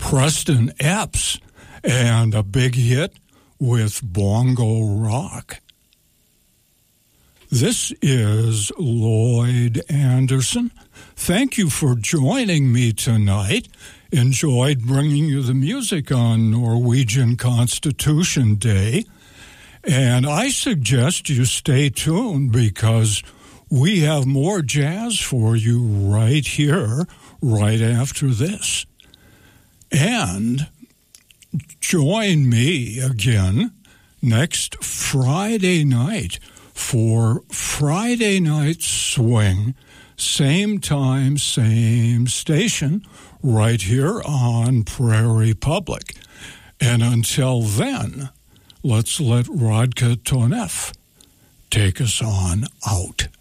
Preston Epps and a big hit with Bongo Rock. This is Lloyd Anderson. Thank you for joining me tonight. Enjoyed bringing you the music on Norwegian Constitution Day. And I suggest you stay tuned because we have more jazz for you right here, right after this. And join me again next Friday night for Friday Night Swing, same time, same station, right here on Prairie Public. And until then, let's let Rodka Tonef take us on out.